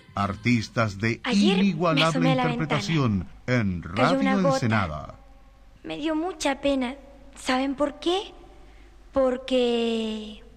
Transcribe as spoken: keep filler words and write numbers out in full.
Artistas de Ayer me inigualable asomé a la interpretación en Cayó una Radio gota. Ensenada. Me dio mucha pena. ¿Saben por qué? Porque...